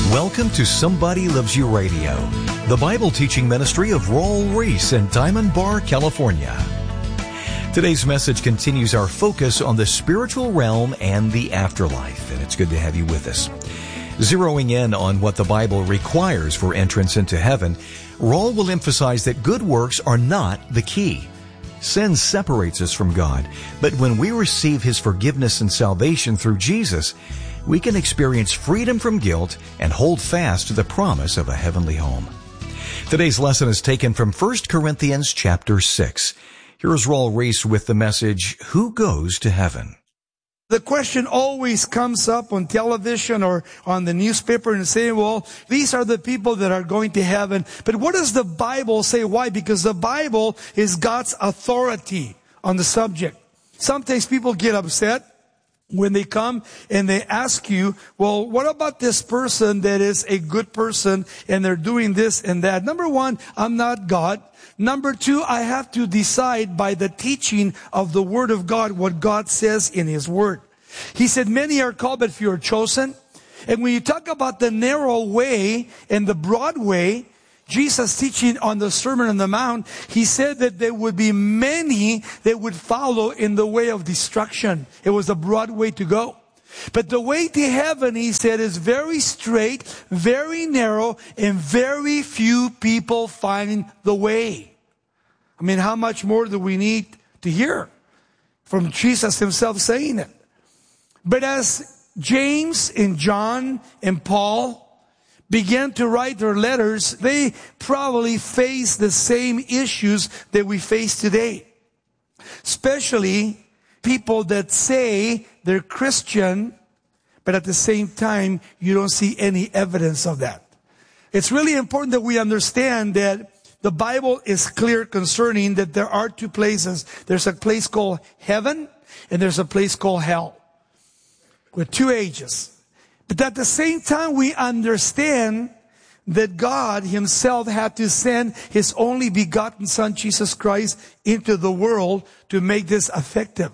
Welcome to Somebody Loves You Radio, the Bible teaching ministry of Raul Ries in Diamond Bar, California. Today's message continues our focus on the spiritual realm and the afterlife, and it's good to have you with us. Zeroing in on what the Bible requires for entrance into heaven, Raul will emphasize that good works are not the key. Sin separates us from God, but when we receive His forgiveness and salvation through Jesus, we can experience freedom from guilt and hold fast to the promise of a heavenly home. Today's lesson is taken from 1 Corinthians chapter 6. Here's Raul Ries with the message, Who Goes to Heaven? The question always comes up on television or on the newspaper and saying, well, these are the people that are going to heaven. But what does the Bible say? Why? Because the Bible is God's authority on the subject. Sometimes people get upset when they come and they ask you, well, what about this person that is a good person and they're doing this and that? Number one, I'm not God. Number two, I have to decide by the teaching of the Word of God what God says in His Word. He said, many are called, but few are chosen. And when you talk about the narrow way and the broad way, Jesus teaching on the Sermon on the Mount, He said that there would be many that would follow in the way of destruction. It was a broad way to go. But the way to heaven, He said, is very straight, very narrow, and very few people find the way. I mean, how much more do we need to hear from Jesus Himself saying it? But as James and John and Paul began to write their letters, they probably faced the same issues that we face today. Especially people that say they're Christian, but at the same time, you don't see any evidence of that. It's really important that we understand that the Bible is clear concerning that there are two places. There's a place called heaven, and there's a place called hell, with two H's. But at the same time, we understand that God Himself had to send His only begotten Son, Jesus Christ, into the world to make this effective.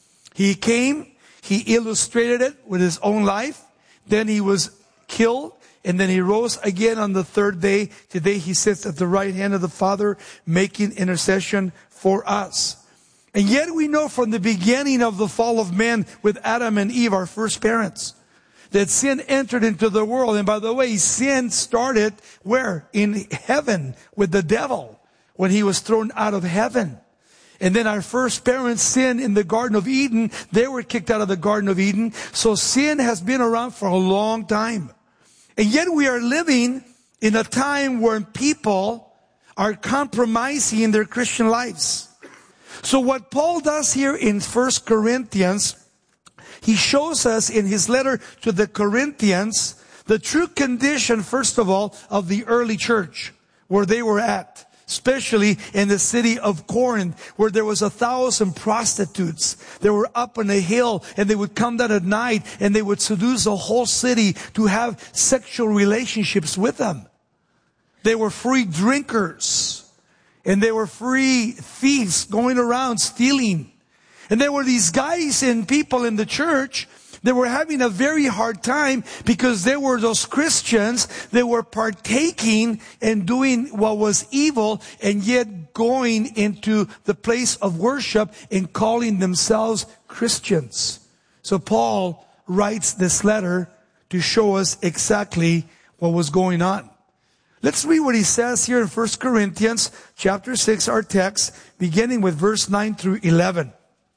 He came, He illustrated it with His own life, then He was killed, and then He rose again on the third day. Today He sits at the right hand of the Father, making intercession for us. And yet we know from the beginning of the fall of man with Adam and Eve, our first parents, that sin entered into the world. And by the way, sin started where? In heaven with the devil when he was thrown out of heaven. And then our first parents sinned in the Garden of Eden. They were kicked out of the Garden of Eden. So sin has been around for a long time. And yet we are living in a time where people are compromising their Christian lives. So what Paul does here in 1 Corinthians, he shows us in his letter to the Corinthians the true condition, first of all, of the early church, where they were at. Especially in the city of Corinth, where there was 1,000 prostitutes. They were up on a hill, and they would come down at night, and they would seduce the whole city to have sexual relationships with them. They were free drinkers, and they were free thieves going around stealing. And there were these guys and people in the church that were having a very hard time because there were those Christians that were partaking and doing what was evil and yet going into the place of worship and calling themselves Christians. So Paul writes this letter to show us exactly what was going on. Let's read what he says here in 1 Corinthians chapter 6, our text, beginning with verse 9 through 11.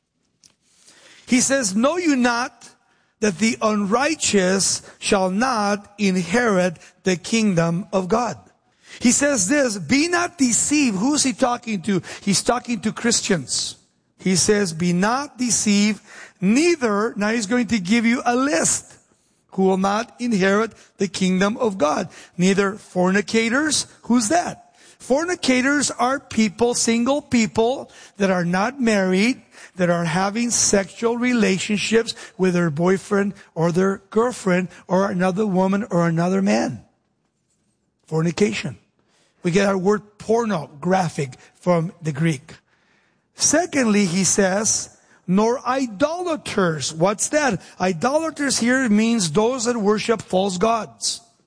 He says, know you not that the unrighteous shall not inherit the kingdom of God. He says this, be not deceived. Who is he talking to? He's talking to Christians. He says, be not deceived, neither, now he's going to give you a list, who will not inherit the kingdom of God. Neither fornicators, who's that? Fornicators are people, single people that are not married, that are having sexual relationships with their boyfriend or their girlfriend or another woman or another man. Fornication. We get our word pornographic from the Greek. Secondly, he says, nor idolaters. What's that? Idolaters here means those that worship false gods.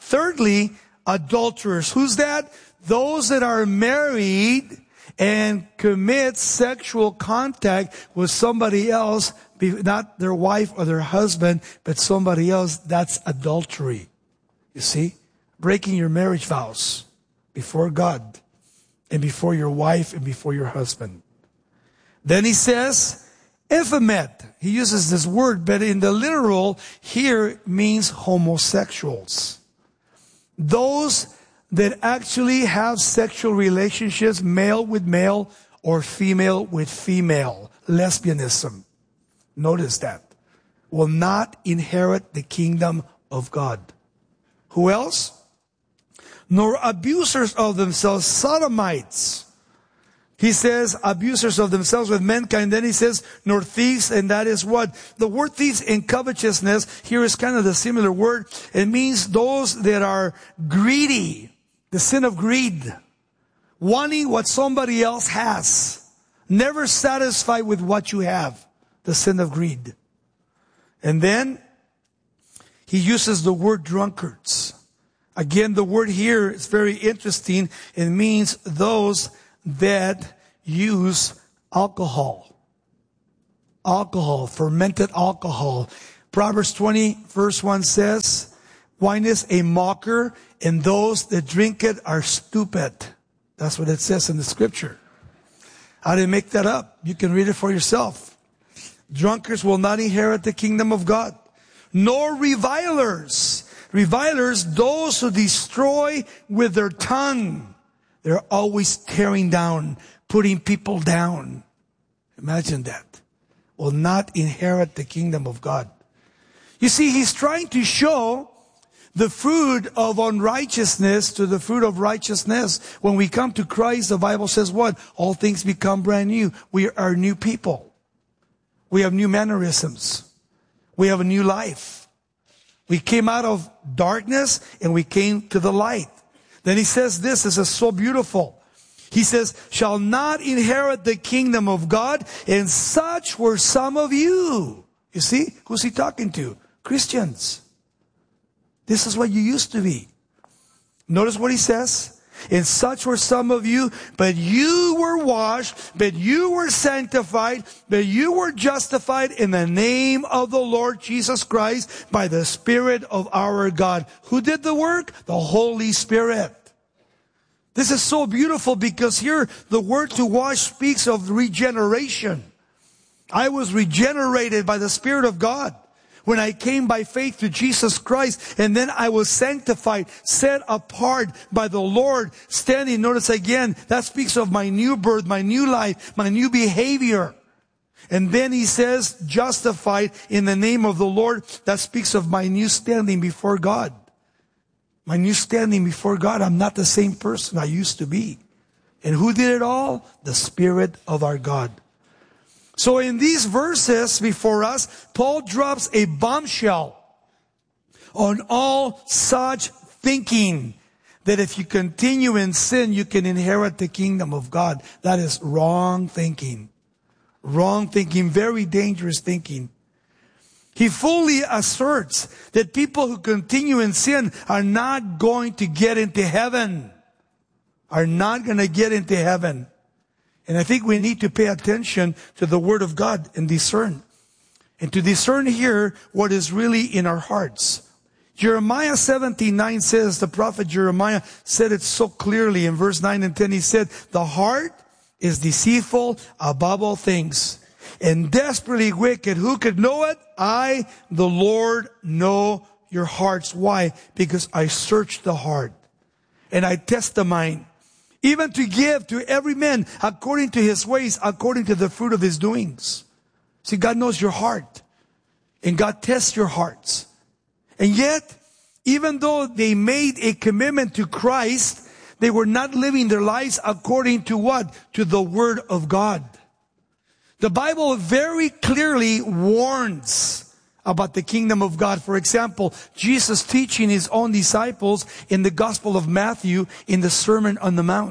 Thirdly, adulterers. Who's that? Those that are married and commit sexual contact with somebody else, not their wife or their husband, but somebody else. That's adultery. You see? Breaking your marriage vows before God and before your wife and before your husband. Then he says, Ephemet. He uses this word, but in the literal here means homosexuals. Those that actually have sexual relationships, male with male or female with female. Lesbianism. Notice that. Will not inherit the kingdom of God. Who else? Nor abusers of themselves, sodomites. He says abusers of themselves with mankind. Then he says nor thieves, and that is what? The word thieves in covetousness here is kind of the similar word. It means those that are greedy. The sin of greed. Wanting what somebody else has. Never satisfied with what you have. The sin of greed. And then he uses the word drunkards. Again, the word here is very interesting. It means those that use alcohol. Alcohol, fermented alcohol. Proverbs 20 verse 1 says, wine is a mocker, and those that drink it are stupid. That's what it says in the scripture. I didn't make that up. You can read it for yourself. Drunkards will not inherit the kingdom of God. Nor revilers. Revilers, those who destroy with their tongue. They're always tearing down, putting people down. Imagine that. Will not inherit the kingdom of God. You see, he's trying to show the fruit of unrighteousness to the fruit of righteousness. When we come to Christ, the Bible says what? All things become brand new. We are new people. We have new mannerisms. We have a new life. We came out of darkness and we came to the light. Then he says this is so beautiful. He says, shall not inherit the kingdom of God, and such were some of you. You see, who's he talking to? Christians. This is what you used to be. Notice what he says. And such were some of you, but you were washed, but you were sanctified, but you were justified in the name of the Lord Jesus Christ by the Spirit of our God. Who did the work? The Holy Spirit. This is so beautiful because here the word to wash speaks of regeneration. I was regenerated by the Spirit of God when I came by faith to Jesus Christ, and then I was sanctified, set apart by the Lord, standing. Notice again, that speaks of my new birth, my new life, my new behavior. And then he says, justified in the name of the Lord. That speaks of my new standing before God. My new standing before God. I'm not the same person I used to be. And who did it all? The Spirit of our God. So in these verses before us, Paul drops a bombshell on all such thinking that if you continue in sin, you can inherit the kingdom of God. That is wrong thinking. Wrong thinking, very dangerous thinking. He fully asserts that people who continue in sin are not going to get into heaven. Are not going to get into heaven. And I think we need to pay attention to the Word of God and discern. And to discern here what is really in our hearts. Jeremiah 17:9 says, the prophet Jeremiah said it so clearly in verse 9 and 10. He said, the heart is deceitful above all things and desperately wicked. Who could know it? I, the Lord, know your hearts. Why? Because I search the heart and I test the mind. Even to give to every man according to his ways, according to the fruit of his doings. See, God knows your heart. And God tests your hearts. And yet, even though they made a commitment to Christ, they were not living their lives according to what? To the Word of God. The Bible very clearly warns about the kingdom of God. For example, Jesus teaching his own disciples in the Gospel of Matthew in the Sermon on the Mount.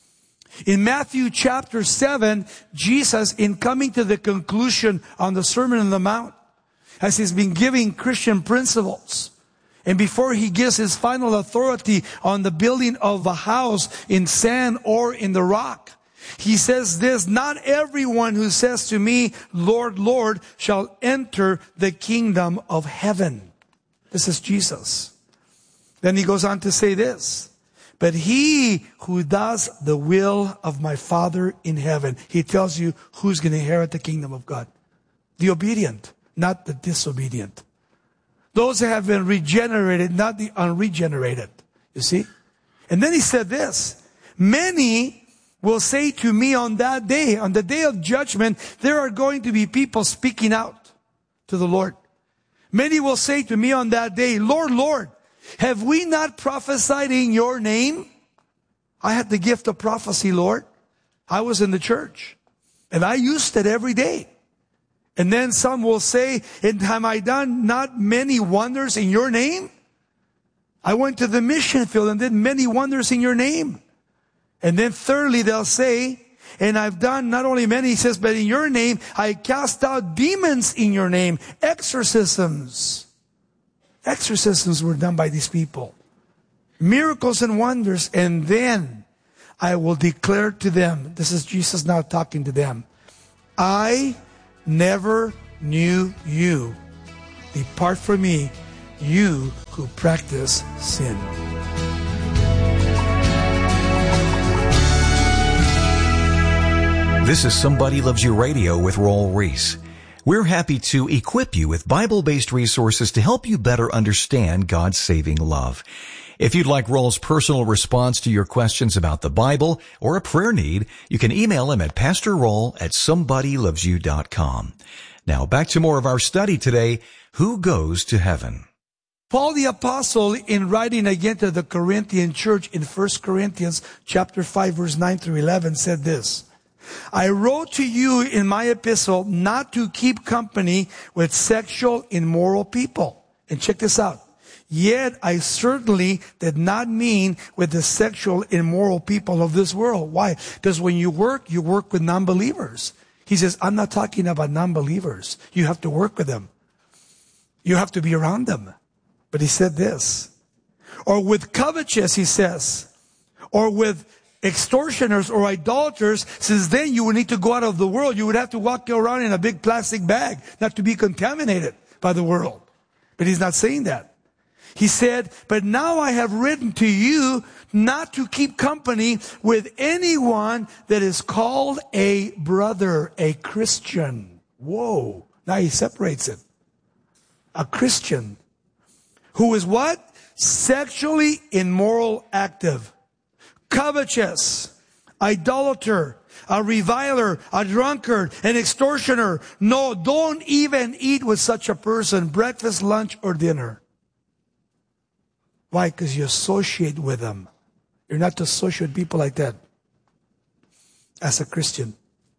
In Matthew chapter 7, Jesus, in coming to the conclusion on the Sermon on the Mount, as he's been giving Christian principles, And before he gives his final authority on the building of a house in sand or in the rock, he says this, not everyone who says to me, Lord, Lord, shall enter the kingdom of heaven. This is Jesus. Then he goes on to say this, but he who does the will of my Father in heaven. He tells you who's going to inherit the kingdom of God. The obedient, not the disobedient. Those that have been regenerated, not the unregenerated. You see? And then he said this, many will say to me on that day, on the day of judgment, there are going to be people speaking out to the Lord. Many will say to me on that day, Lord, Lord, have we not prophesied in your name? I had the gift of prophecy, Lord. I was in the church and I used it every day. And then some will say, and have I done not many wonders in your name? I went to the mission field and did many wonders in your name. And then thirdly, they'll say, and I've done not only many, he says, but in your name, I cast out demons in your name. Exorcisms. Exorcisms were done by these people. Miracles and wonders. And then I will declare to them, this is Jesus now talking to them, I never knew you. Depart from me, you who practice sin. This is Somebody Loves You Radio with Raul Ries. We're happy to equip you with Bible-based resources to help you better understand God's saving love. If you'd like Raul's personal response to your questions about the Bible or a prayer need, you can email him at pastorraul@somebodylovesyou.com. Now back to more of our study today, Who Goes to Heaven? Paul the Apostle, in writing again to the Corinthian church in 1 Corinthians chapter 5, verse 9 through 11, said this, I wrote to you in my epistle not to keep company with sexual immoral people. And check this out. Yet I certainly did not mean with the sexual immoral people of this world. Why? Because when you work with non-believers. He says, I'm not talking about non-believers. You have to work with them. You have to be around them. But he said this. Or with covetous, he says. Or with extortioners or idolaters, since then you would need to go out of the world. You would have to walk around in a big plastic bag, not to be contaminated by the world. But he's not saying that. He said, but now I have written to you not to keep company with anyone that is called a brother, a Christian. Whoa. Now he separates it. A Christian. Who is what? Sexually immoral active. Covetous, idolater, a reviler, a drunkard, an extortioner. No, don't even eat with such a person, breakfast, lunch, or dinner. Why? Because you associate with them. You're not to associate with people like that as a Christian.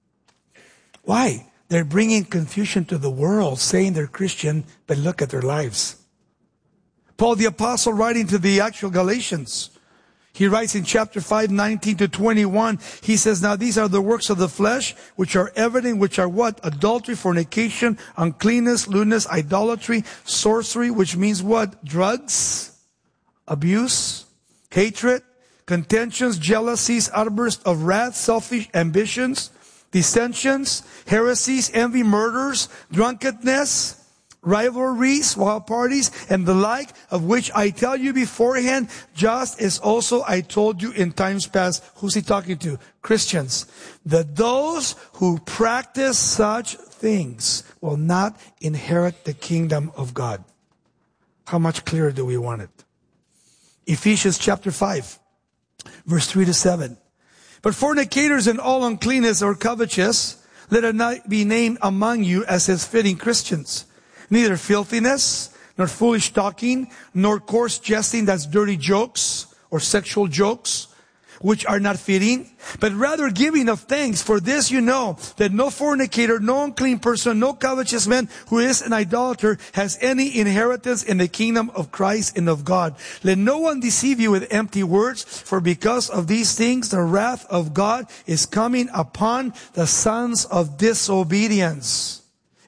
Why? They're bringing confusion to the world, saying they're Christian, but look at their lives. Paul the Apostle, writing to the actual Galatians, he writes in chapter 5, 19 to 21, he says, now these are the works of the flesh, which are evident, which are what? Adultery, fornication, uncleanness, lewdness, idolatry, sorcery, which means what? Drugs, abuse, hatred, contentions, jealousies, outbursts of wrath, selfish ambitions, dissensions, heresies, envy, murders, drunkenness, rivalries, wild parties, and the like, of which I tell you beforehand, just as also I told you in times past. Who's he talking to? Christians. That those who practice such things will not inherit the kingdom of God. How much clearer do we want it? Ephesians chapter 5, verse 3 to 7. But fornicators and all uncleanness or covetous, let it not be named among you as is fitting Christians. Neither filthiness, nor foolish talking, nor coarse jesting, that's dirty jokes or sexual jokes, which are not fitting, but rather giving of thanks. For this you know, that no fornicator, no unclean person, no covetous man who is an idolater has any inheritance in the kingdom of Christ and of God. Let no one deceive you with empty words, for because of these things the wrath of God is coming upon the sons of disobedience.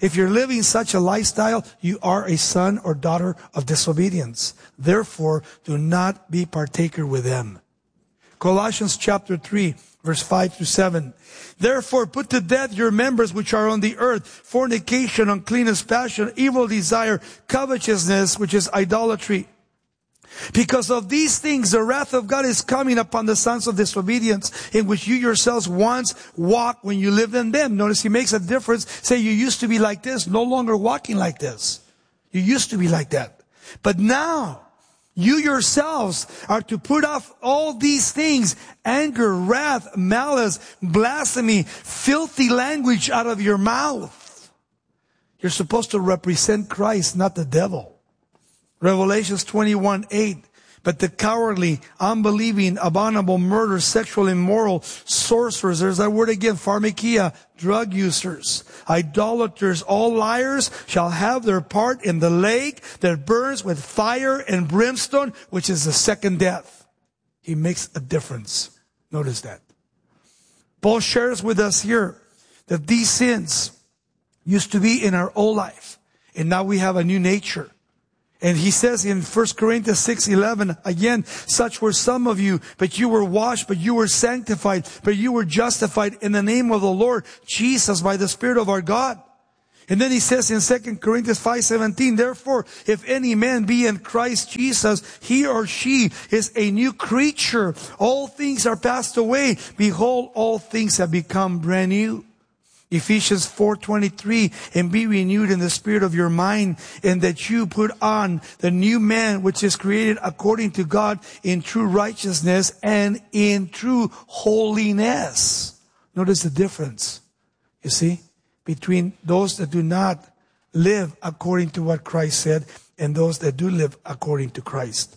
If you're living such a lifestyle, you are a son or daughter of disobedience. Therefore, do not be partaker with them. Colossians chapter 3, verse 5 through 7. Therefore, put to death your members which are on the earth, fornication, uncleanness, passion, evil desire, covetousness, which is idolatry. Because of these things, the wrath of God is coming upon the sons of disobedience, in which you yourselves once walked when you lived in them. Notice he makes a difference. Say, you used to be like this, no longer walking like this. You used to be like that. But now, you yourselves are to put off all these things: anger, wrath, malice, blasphemy, filthy language out of your mouth. You're supposed to represent Christ, not the devil. Revelations 21:8. But the cowardly, unbelieving, abominable, murder, sexual, immoral, sorcerers, there's that word again, pharmakia, drug users, idolaters, all liars shall have their part in the lake that burns with fire and brimstone, which is the second death. He makes a difference. Notice that. Paul shares with us here that these sins used to be in our old life, and now we have a new nature. And he says in 1 Corinthians 6:11, again, such were some of you, but you were washed, but you were sanctified, but you were justified in the name of the Lord Jesus by the Spirit of our God. And then he says in 2 Corinthians 5:17, therefore, if any man be in Christ Jesus, he or she is a new creature. All things are passed away. Behold, all things have become brand new. Ephesians 4:23, and be renewed in the spirit of your mind, and that you put on the new man, which is created according to God in true righteousness and in true holiness. Notice the difference, you see, between those that do not live according to what Christ said and those that do live according to Christ.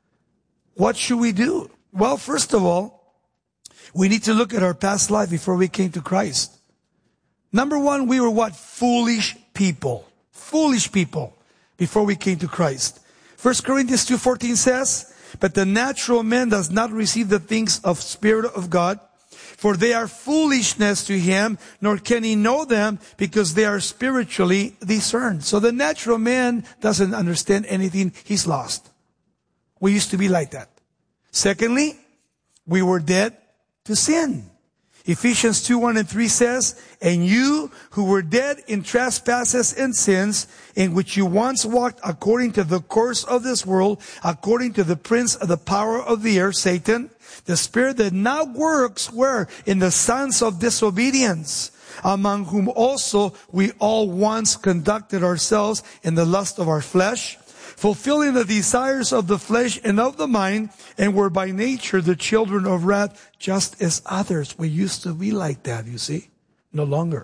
What should we do? Well, first of all, we need to look at our past life before we came to Christ. Number one, we were what? Foolish people. Foolish people before we came to Christ. 1 Corinthians 2:14 says, but the natural man does not receive the things of Spirit of God, for they are foolishness to him, nor can he know them, because they are spiritually discerned. So the natural man doesn't understand anything. He's lost. We used to be like that. Secondly, we were dead to sin. Ephesians 2:1 and 3 says, and you who were dead in trespasses and sins, in which you once walked according to the course of this world, according to the prince of the power of the air, Satan, the spirit that now works where? In the sons of disobedience, among whom also we all once conducted ourselves in the lust of our flesh, fulfilling the desires of the flesh and of the mind, and were by nature the children of wrath, just as others. We used to be like that, you see. No longer.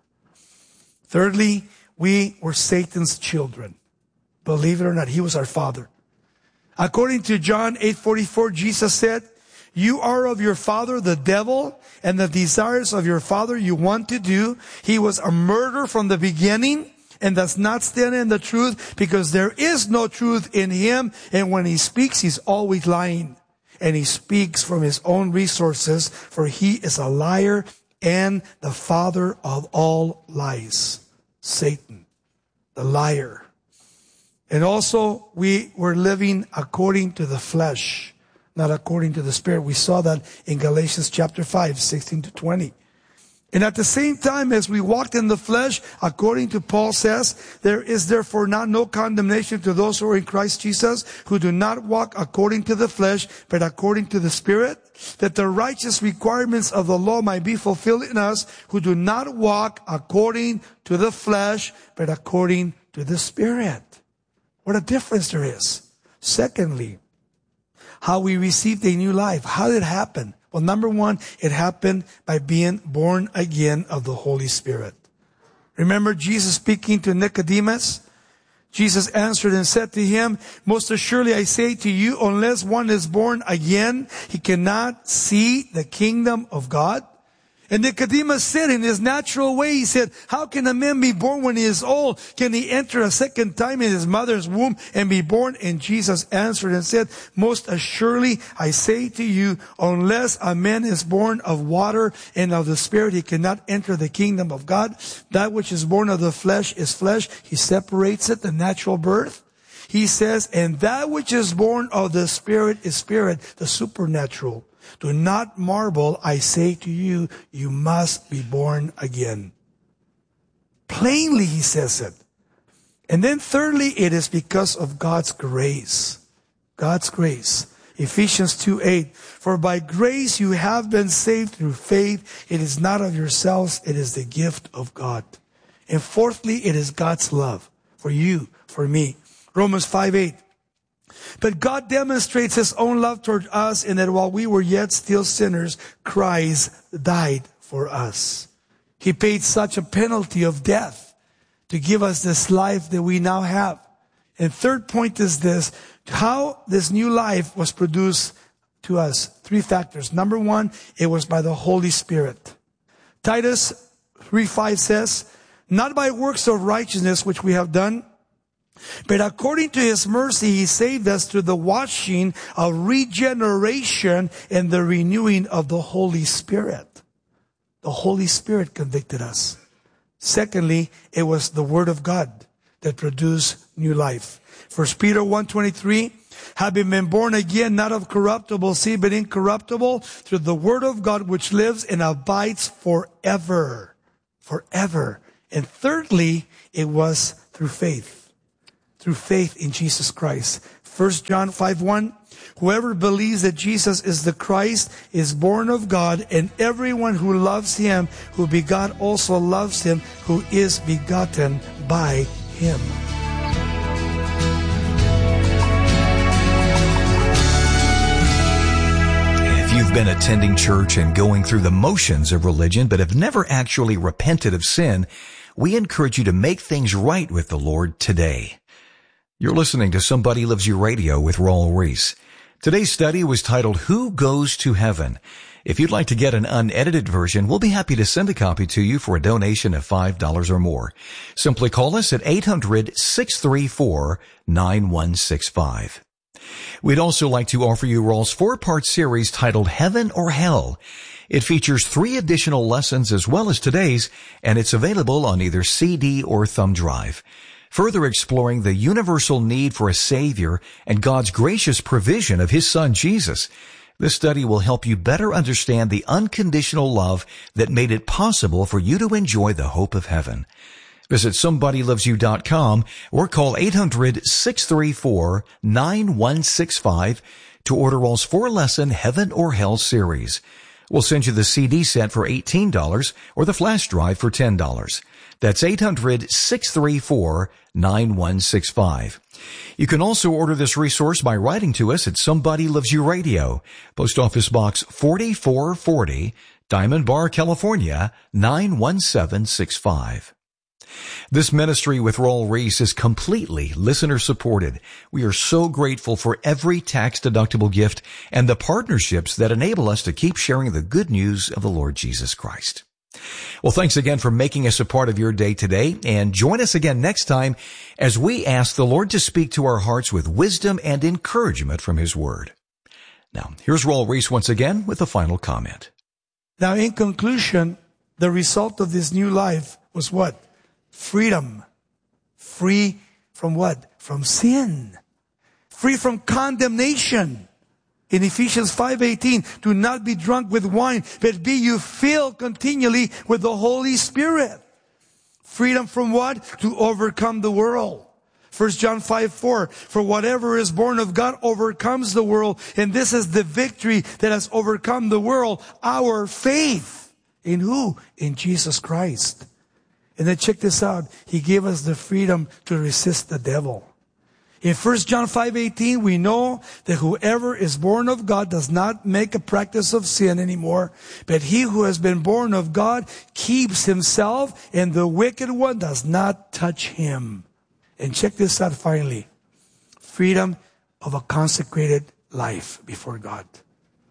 Thirdly, we were Satan's children. Believe it or not, he was our father. According to John 8:44, Jesus said, you are of your father, the devil, and the desires of your father you want to do. He was a murderer from the beginning, and does not stand in the truth, because there is no truth in him. And when he speaks, he's always lying. And he speaks from his own resources, for he is a liar and the father of all lies. Satan, the liar. And also, we were living according to the flesh, not according to the Spirit. We saw that in Galatians chapter 5, 16 to 20. And at the same time as we walked in the flesh, according to Paul says, there is therefore now no condemnation to those who are in Christ Jesus, who do not walk according to the flesh, but according to the Spirit, that the righteous requirements of the law might be fulfilled in us, who do not walk according to the flesh, but according to the Spirit. What a difference there is. Secondly, how we received a new life. How did it happen? Well, number one, it happened by being born again of the Holy Spirit. Remember Jesus speaking to Nicodemus? Jesus answered and said to him, most assuredly I say to you, unless one is born again, he cannot see the kingdom of God. And Nicodemus said in his natural way, he said, how can a man be born when he is old? Can he enter a second time in his mother's womb and be born? And Jesus answered and said, most assuredly, I say to you, unless a man is born of water and of the Spirit, he cannot enter the kingdom of God. That which is born of the flesh is flesh. He separates it, the natural birth. He says, and that which is born of the Spirit is spirit, the supernatural. Do not marvel, I say to you, you must be born again. Plainly, he says it. And then thirdly, it is because of God's grace. God's grace. Ephesians 2:8. For by grace you have been saved through faith. It is not of yourselves, it is the gift of God. And fourthly, it is God's love for you, for me. Romans 5:8. But God demonstrates His own love toward us in that while we were yet still sinners, Christ died for us. He paid such a penalty of death to give us this life that we now have. And third point is this, how this new life was produced to us. Three factors. Number one, it was by the Holy Spirit. Titus 3:5 says, not by works of righteousness which we have done, but according to His mercy, He saved us through the washing of regeneration and the renewing of the Holy Spirit. The Holy Spirit convicted us. Secondly, it was the Word of God that produced new life. 1 Peter 1:23, having been born again, not of corruptible seed, but incorruptible, through the Word of God which lives and abides forever. Forever. And thirdly, it was through faith. Through faith in Jesus Christ. 1 John 5:1, whoever believes that Jesus is the Christ is born of God, and everyone who loves Him, who begot, also loves Him, who is begotten by Him. If you've been attending church and going through the motions of religion, but have never actually repented of sin, we encourage you to make things right with the Lord today. You're listening to Somebody Loves You Radio with Raul Ries. Today's study was titled, Who Goes to Heaven? If you'd like to get an unedited version, we'll be happy to send a copy to you for a donation of $5 or more. Simply call us at 800-634-9165. We'd also like to offer you Raul's 4-part series titled Heaven or Hell. It features 3 additional lessons as well as today's, and it's available on either CD or thumb drive. Further exploring the universal need for a Savior and God's gracious provision of His Son Jesus. This study will help you better understand the unconditional love that made it possible for you to enjoy the hope of heaven. Visit SomebodyLovesYou.com or call 800-634-9165 to order Raul's 4-lesson Heaven or Hell series. We'll send you the CD set for $18 or the flash drive for $10. That's 800-634-9165. You can also order this resource by writing to us at Somebody Loves You Radio, Post Office Box 4440, Diamond Bar, California, 91765. This ministry with Raul Ries is completely listener-supported. We are so grateful for every tax-deductible gift and the partnerships that enable us to keep sharing the good news of the Lord Jesus Christ. Well, thanks again for making us a part of your day today, and join us again next time as we ask the Lord to speak to our hearts with wisdom and encouragement from His Word. Now, here's Raul Ries once again with a final comment. Now, in conclusion, the result of this new life was what? Freedom. Free from what? From sin. Free from condemnation. In Ephesians 5:18, do not be drunk with wine, but be you filled continually with the Holy Spirit. Freedom from what? To overcome the world. 1 John 5:4, for whatever is born of God overcomes the world, and this is the victory that has overcome the world, our faith. In who? In Jesus Christ. And then check this out. He gave us the freedom to resist the devil. In 1 John 5:18, we know that whoever is born of God does not make a practice of sin anymore, but he who has been born of God keeps himself, and the wicked one does not touch him. And check this out finally. Freedom of a consecrated life before God.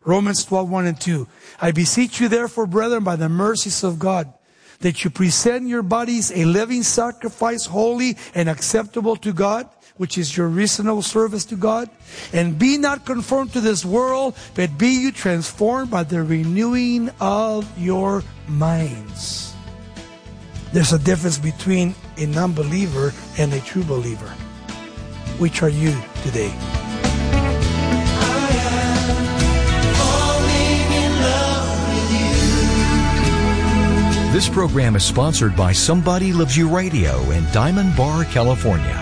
Romans 12:1 and 2. I beseech you therefore, brethren, by the mercies of God, that you present your bodies a living sacrifice, holy and acceptable to God, which is your reasonable service to God. And be not conformed to this world, but be you transformed by the renewing of your minds. There's a difference between a non-believer and a true believer. Which are you today? This program is sponsored by Somebody Loves You Radio in Diamond Bar, California.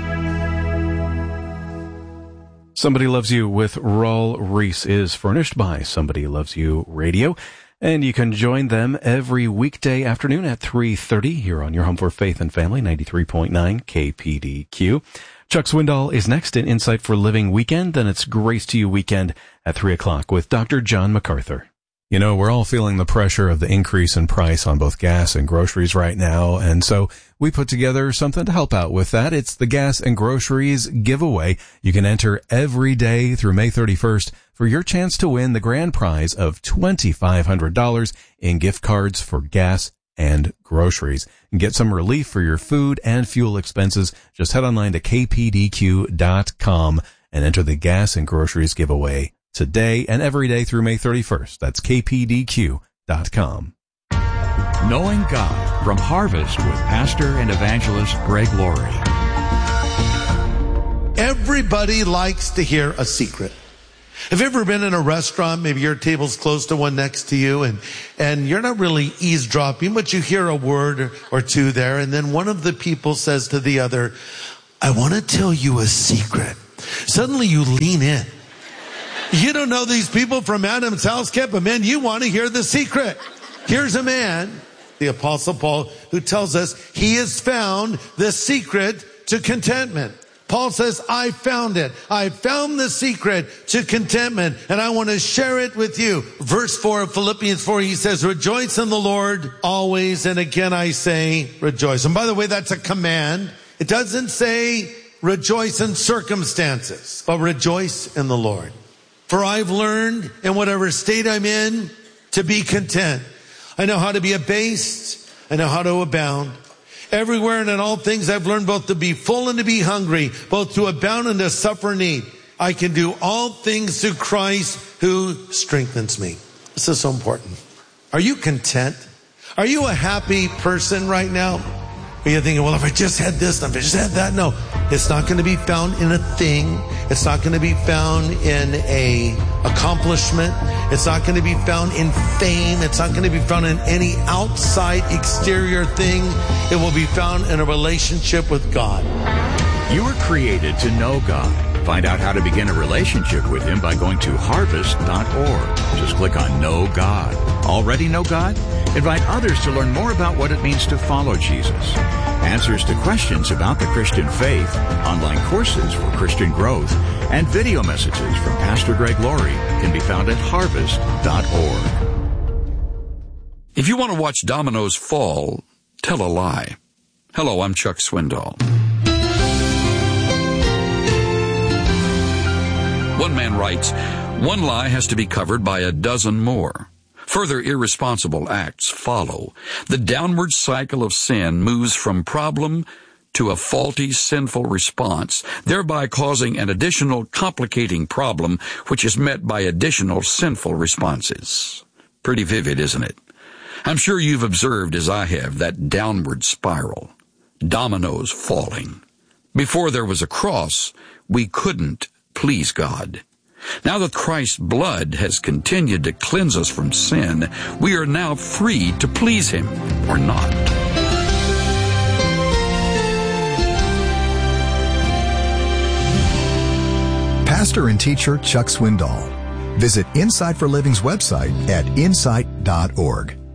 Somebody Loves You with Raul Ries is furnished by Somebody Loves You Radio, and you can join them every weekday afternoon at 3:30 here on your home for faith and family, 93.9 KPDQ. Chuck Swindoll is next in Insight for Living Weekend, then it's Grace to You Weekend at 3 o'clock with Dr. John MacArthur. You know, we're all feeling the pressure of the increase in price on both gas and groceries right now, and so we put together something to help out with that. It's the Gas and Groceries giveaway. You can enter every day through May 31st for your chance to win the grand prize of $2,500 in gift cards for gas and groceries. And get some relief for your food and fuel expenses. Just head online to kpdq.com and enter the Gas and Groceries giveaway today and every day through May 31st. That's kpdq.com. Knowing God from Harvest with Pastor and Evangelist Greg Laurie. Everybody likes to hear a secret. Have you ever been in a restaurant, maybe your table's close to one next to you, and you're not really eavesdropping, but you hear a word or two there, and then one of the people says to the other, I want to tell you a secret. Suddenly you lean in. You don't know these people from Adam's house, but man, you want to hear the secret. Here's a man, the Apostle Paul, who tells us he has found the secret to contentment. Paul says, I found it. I found the secret to contentment, and I want to share it with you. Verse 4 of Philippians 4, he says, rejoice in the Lord always, and again I say rejoice. And by the way, that's a command. It doesn't say rejoice in circumstances, but rejoice in the Lord. For I've learned in whatever state I'm in to be content. I know how to be abased. I know how to abound. Everywhere and in all things I've learned both to be full and to be hungry, both to abound and to suffer need. I can do all things through Christ who strengthens me. This is so important. Are you content? Are you a happy person right now? Are you thinking, well, if I just had this, if I just had that? No, it's not going to be found in a thing. It's not going to be found in a accomplishment. It's not going to be found in fame. It's not going to be found in any outside exterior thing. It will be found in a relationship with God. You were created to know God. Find out how to begin a relationship with Him by going to harvest.org. Just click on Know God. Already know God? Invite others to learn more about what it means to follow Jesus. Answers to questions about the Christian faith, online courses for Christian growth, and video messages from Pastor Greg Laurie can be found at harvest.org. If you want to watch dominoes fall, tell a lie. Hello, I'm Chuck Swindoll. One man writes, one lie has to be covered by a dozen more. Further irresponsible acts follow. The downward cycle of sin moves from problem to a faulty, sinful response, thereby causing an additional complicating problem which is met by additional sinful responses. Pretty vivid, isn't it? I'm sure you've observed, as I have, that downward spiral. Dominoes falling. Before there was a cross, we couldn't please God. Now that Christ's blood has continued to cleanse us from sin, we are now free to please Him or not. Pastor and teacher Chuck Swindoll. Visit Insight for Living's website at insight.org.